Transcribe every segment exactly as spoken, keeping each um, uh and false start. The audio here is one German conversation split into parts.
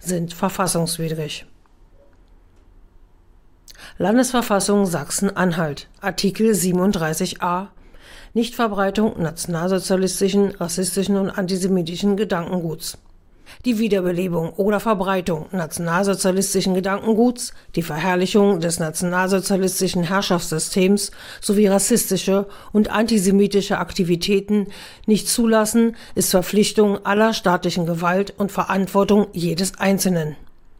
sind verfassungswidrig. Landesverfassung Sachsen-Anhalt, Artikel siebenunddreißig a Nichtverbreitung nationalsozialistischen, rassistischen und antisemitischen Gedankenguts. Die Wiederbelebung oder Verbreitung nationalsozialistischen Gedankenguts, die Verherrlichung des nationalsozialistischen Herrschaftssystems sowie rassistische und antisemitische Aktivitäten nicht zulassen, ist Verpflichtung aller staatlichen Gewalt und Verantwortung jedes Einzelnen.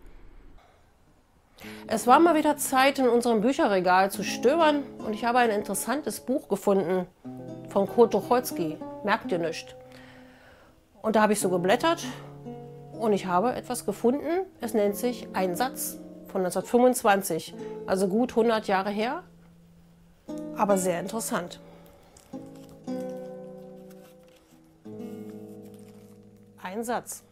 Es war mal wieder Zeit, in unserem Bücherregal zu stöbern und ich habe ein interessantes Buch gefunden von Kurt Tucholsky, Merkt ihr nicht? Und da habe ich so geblättert und ich habe etwas gefunden, es nennt sich Ein Satz von neunzehnhundertfünfundzwanzig, also gut hundert Jahre her, aber sehr interessant. Ein Satz.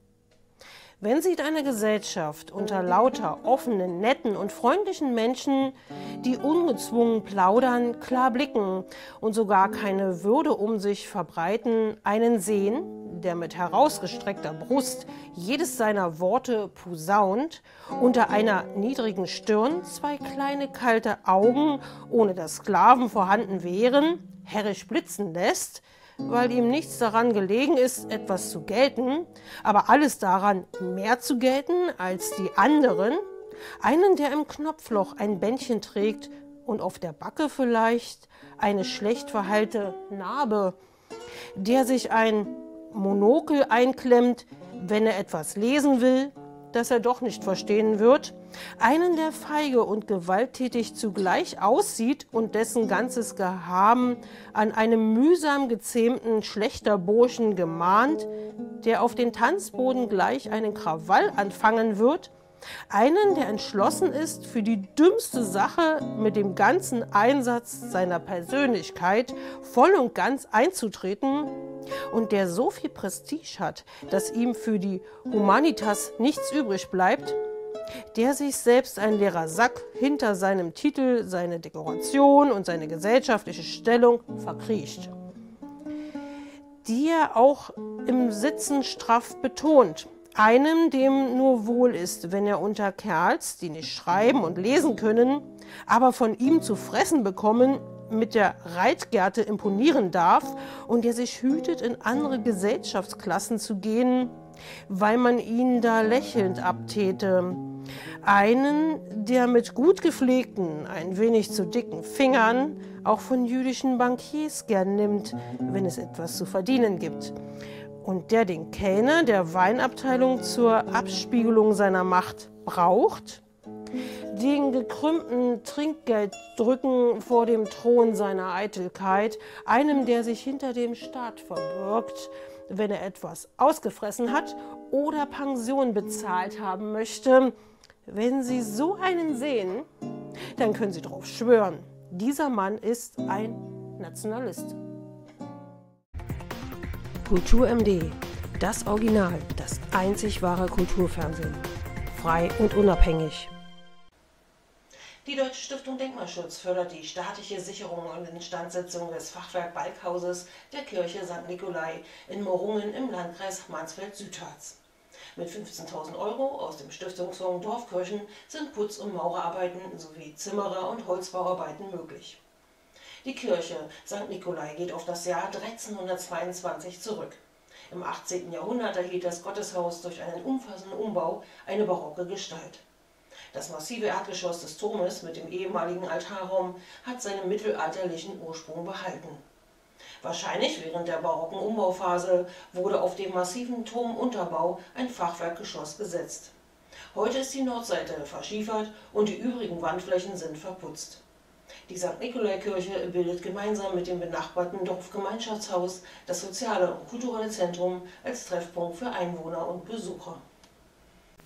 Wenn sieht eine Gesellschaft unter lauter offenen, netten und freundlichen Menschen, die ungezwungen plaudern, klar blicken und sogar keine Würde um sich verbreiten, einen sehen, der mit herausgestreckter Brust jedes seiner Worte posaunt, unter einer niedrigen Stirn zwei kleine kalte Augen, ohne dass Sklaven vorhanden wären, herrisch blitzen lässt, weil ihm nichts daran gelegen ist, etwas zu gelten, aber alles daran, mehr zu gelten als die anderen, einen, der im Knopfloch ein Bändchen trägt und auf der Backe vielleicht eine schlecht verheilte Narbe, der sich ein Monokel einklemmt, wenn er etwas lesen will, das er doch nicht verstehen wird, einen, der feige und gewalttätig zugleich aussieht und dessen ganzes Gehaben an einem mühsam gezähmten Schlächterburschen gemahnt, der auf den Tanzboden gleich einen Krawall anfangen wird, einen, der entschlossen ist, für die dümmste Sache mit dem ganzen Einsatz seiner Persönlichkeit voll und ganz einzutreten und der so viel Prestige hat, dass ihm für die Humanitas nichts übrig bleibt, der sich selbst ein leerer Sack hinter seinem Titel, seine Dekoration und seine gesellschaftliche Stellung verkriecht, die er auch im Sitzen straff betont. Einem, dem nur wohl ist, wenn er unter Kerls, die nicht schreiben und lesen können, aber von ihm zu fressen bekommen, mit der Reitgerte imponieren darf und der sich hütet, in andere Gesellschaftsklassen zu gehen, weil man ihn da lächelnd abtäte. Einen, der mit gut gepflegten, ein wenig zu dicken Fingern auch von jüdischen Bankiers gern nimmt, wenn es etwas zu verdienen gibt. Und der den Kellner der Weinabteilung zur Abspiegelung seiner Macht braucht, den gekrümmten Trinkgelddrücken vor dem Thron seiner Eitelkeit, einem, der sich hinter dem Staat verbirgt, wenn er etwas ausgefressen hat oder Pension bezahlt haben möchte. Wenn Sie so einen sehen, dann können Sie darauf schwören, dieser Mann ist ein Nationalist. Kultur M D, das Original, das einzig wahre Kulturfernsehen. Frei und unabhängig. Die Deutsche Stiftung Denkmalschutz fördert die staatliche Sicherung und Instandsetzung des Fachwerk-Balkhauses der Kirche Sankt Nikolai in Morungen im Landkreis Mansfeld-Südharz. Mit fünfzehntausend Euro aus dem Stiftungsfonds Dorfkirchen sind Putz- und Maurerarbeiten sowie Zimmerer- und Holzbauarbeiten möglich. Die Kirche Sankt Nikolai geht auf das Jahr dreizehnhundertzweiundzwanzig zurück. Im achtzehnten Jahrhundert erhielt das Gotteshaus durch einen umfassenden Umbau eine barocke Gestalt. Das massive Erdgeschoss des Turmes mit dem ehemaligen Altarraum hat seinen mittelalterlichen Ursprung behalten. Wahrscheinlich während der barocken Umbauphase wurde auf dem massiven Turmunterbau ein Fachwerkgeschoss gesetzt. Heute ist die Nordseite verschiefert und die übrigen Wandflächen sind verputzt. Die Sankt Nikolai-Kirche bildet gemeinsam mit dem benachbarten Dorfgemeinschaftshaus das soziale und kulturelle Zentrum als Treffpunkt für Einwohner und Besucher.